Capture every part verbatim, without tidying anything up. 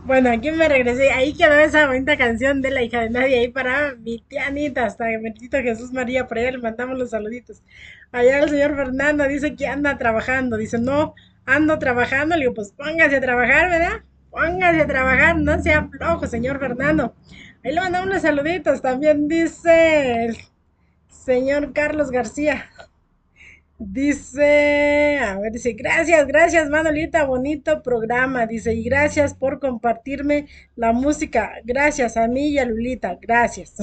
Bueno, aquí me regresé. Ahí quedó esa bonita canción de la hija de nadie. Ahí para mi tía Anita, hasta bendito Jesús María. Por allá le mandamos los saluditos. Allá el señor Fernando dice que anda trabajando. Dice, no, ando trabajando. Le digo, pues póngase a trabajar, ¿verdad? Póngase a trabajar, no sea flojo, señor Fernando. Ahí le mandamos los saluditos. También dice el señor Carlos García. Dice, a ver, dice, gracias, gracias, Manolita, bonito programa. Dice, y gracias por compartirme la música. Gracias a mí y a Lulita, gracias.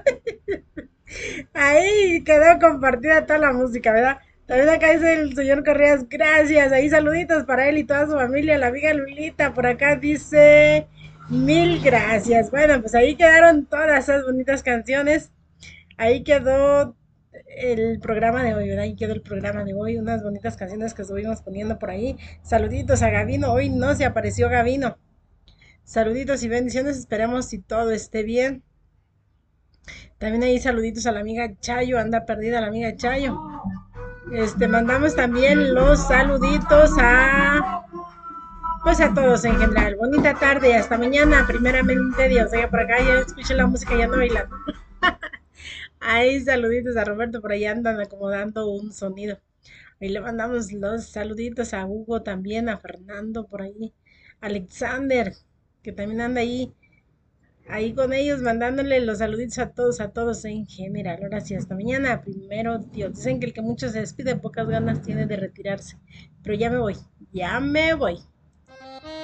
Ahí quedó compartida toda la música, ¿verdad? También acá dice el señor Correas, gracias. Ahí saluditos para él y toda su familia, la amiga Lulita. Por acá dice, mil gracias. Bueno, pues ahí quedaron todas esas bonitas canciones. Ahí quedó el programa de hoy, ¿verdad? Ahí quedó el programa de hoy, unas bonitas canciones que estuvimos poniendo por ahí. Saluditos a Gavino, hoy no se apareció Gavino. Saluditos y bendiciones, esperemos si todo esté bien. También ahí saluditos a la amiga Chayo, anda perdida la amiga Chayo. Este, mandamos también los saluditos a, pues a todos en general. Bonita tarde, hasta mañana, primeramente Dios. Oiga, por acá ya escuché la música, ya no bailando. Ahí saluditos a Roberto, por ahí andan acomodando un sonido. Ahí le mandamos los saluditos a Hugo también, a Fernando por ahí, Alexander, que también anda ahí, ahí con ellos, mandándole los saluditos a todos, a todos en general. Ahora sí, hasta mañana, primero Dios. Dicen que el que mucho se despide, pocas ganas tiene de retirarse. Pero ya me voy, ya me voy.